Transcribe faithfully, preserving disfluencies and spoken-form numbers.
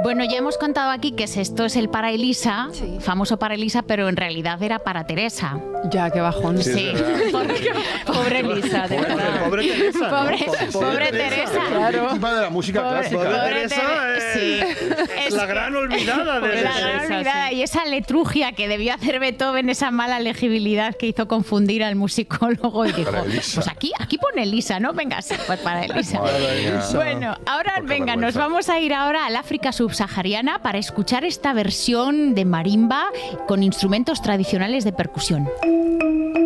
Bueno, ya hemos contado aquí que esto es el para Elisa, sí. famoso para Elisa, pero en realidad era para Teresa. Ya, qué bajón. Sí, sí. Porque, pobre Elisa, de pobre, verdad. Pobre Teresa. ¿no? Pobre, pobre, pobre Teresa. Teresa. Claro. Encima de la música pobre, clásica. Pobre Teresa Teresa, es, sí. es la gran olvidada de La gran olvidada. Sí. Y esa letrugia que debió hacer Beethoven, esa mala legibilidad que hizo confundir al musicólogo y dijo, pues aquí, aquí pone Elisa, ¿no? Venga, sí, pues para Elisa. Elisa. Bueno, ahora Poca venga, vergüenza. Nos vamos a ir ahora al África subsahariana para escuchar esta versión de marimba con instrumentos tradicionales de percusión.